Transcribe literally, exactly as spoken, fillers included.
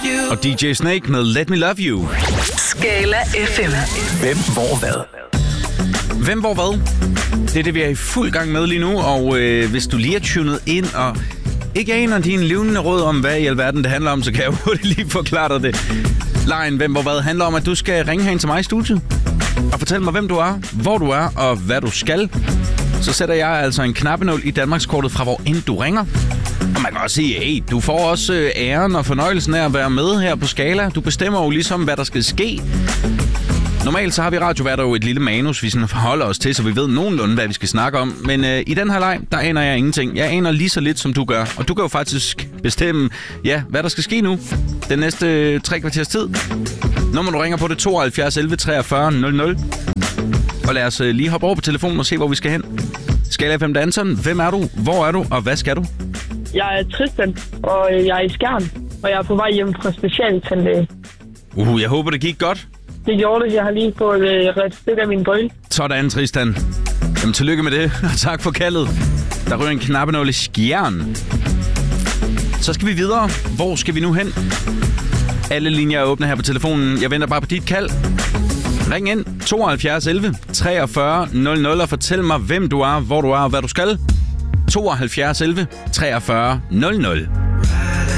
you. Og D J Snake med Let Me Love You. Skala F M. Hvem, hvor, hvad? Hvem, hvor, hvad? Det er det, vi er i fuld gang med lige nu. Og øh, hvis du lige er tunet ind og ikke aner dine levende råd om, hvad i alverden det handler om, så kan jeg hurtigt lige forklare dig det. Lejen Hvem, hvor, hvad handler om, at du skal ringe hen til mig i studiet og fortælle mig, hvem du er, hvor du er og hvad du skal. Så sætter jeg altså en knappenål i Danmarkskortet fra, hvor end du ringer. Og man kan også sige, hey, du får også øh, æren og fornøjelsen af at være med her på Skala. Du bestemmer jo ligesom, hvad der skal ske. Normalt så har vi radioværter jo et lille manus, vi sådan forholder os til, så vi ved nogenlunde, hvad vi skal snakke om. Men øh, i den her leg, der aner jeg ingenting. Jeg aner lige så lidt, som du gør. Og du kan jo faktisk bestemme, ja, hvad der skal ske nu. Den næste øh, tre kvarters tid. Nummer du ringer på det tooghalvfjerds elleve treogfyrre nul nul. Og lad os øh, lige hoppe over på telefonen og se, hvor vi skal hen. Skala F M Danseren, hvem er du, hvor er du, og hvad skal du? Jeg er Tristan, og jeg er i Skjern, og jeg er på vej hjem fra specialtandlæge. Uh, jeg håber, det gik godt. Det gjorde det. Jeg har lige fået øh, ret stykke af min bøjle. Sådan, Tristan. Jamen, tillykke med det, og tak for kaldet. Der ryger en knappenål i Skjern. Så skal vi videre. Hvor skal vi nu hen? Alle linjer er åbne her på telefonen. Jeg venter bare på dit kald. Ring ind tooghalvfjerds elleve treogfyrre nul nul og fortæl mig, hvem du er, hvor du er og hvad du skal. tooghalvfjerds elleve treogfyrre nul nul.